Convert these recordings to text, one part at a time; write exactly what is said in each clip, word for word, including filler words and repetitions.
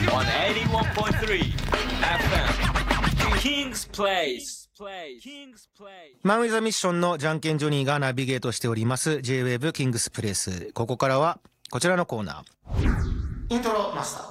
on eighty-one point three エフエム King's Place。 マン・ウィザ・ミッションのじゃんけんジョニーがナビゲートしております J-Wave キングスプレイス。ここからはこちらのコーナー、イントロマスタ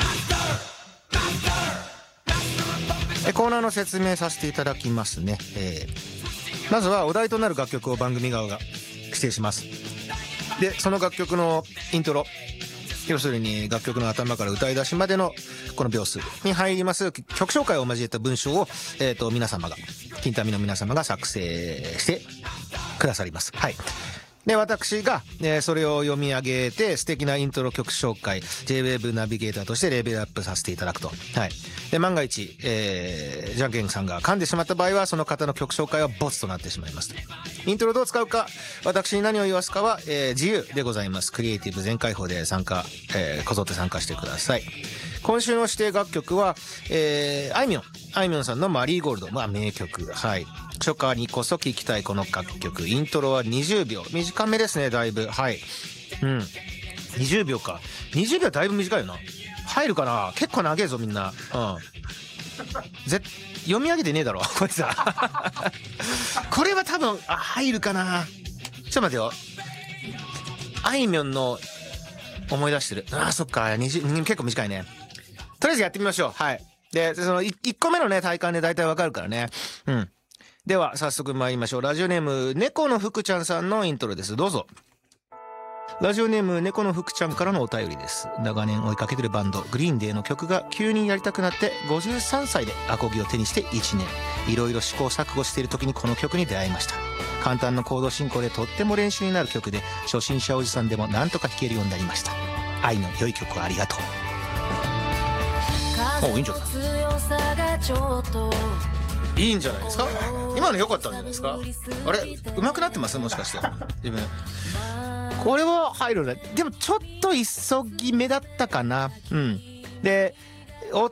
ー。えコーナーの説明させていただきますね。えー、まずはお題となる楽曲を番組側が指定します。でその楽曲のイントロ、要するに楽曲の頭から歌い出しまでのこの秒数に入ります曲紹介を交えた文章を、えーと皆様が金民の皆様が作成してくださります。はい。で私が、えー、それを読み上げて素敵なイントロ曲紹介 J-Wave ナビゲーターとしてレベルアップさせていただくと。はい。で万が一、えー、じゃんけんさんが噛んでしまった場合はその方の曲紹介はボツとなってしまいます。イントロどう使うか、私に何を言わすかは、えー、自由でございます。クリエイティブ全開放で参加、えー、こぞって参加してください。今週の指定楽曲は、えー、あいみょんあいみょんさんのマリーゴールド、まあ名曲。はい。初夏にこそ聴きたいこの楽曲。イントロはにじゅうびょう、短めですね、だいぶ。はい。うん。にじゅうびょうか。にじゅうびょうだいぶ短いよな。入るかな。結構長えぞみんな。うん。ぜ読み上げてねえだろこいつは。これは多分あ入るかな。ちょっと待てよ。あいみょんの思い出してる。あーそっか。にじゅう結構短いね。とりあえずやってみましょう。はい。でそのいっこめのね体感で大体わかるからね。うん。では早速参りましょう。ラジオネーム猫の福ちゃんさんのイントロです。どうぞ。ラジオネーム猫の福ちゃんからのお便りです。長年追いかけてるバンドグリーンデーの曲が急にやりたくなってごじゅうさんさいでアコギを手にしていちねん、いろいろ試行錯誤している時にこの曲に出会いました。簡単なコード進行でとっても練習になる曲で、初心者おじさんでもなんとか弾けるようになりました。愛の良い曲をありがとう。おいいんじゃないいいんじゃないですか。今の良かったんじゃないですか。あれ上手くなってます、もしかして自分。これは入るね。でもちょっと急ぎ目だったかな。うん。で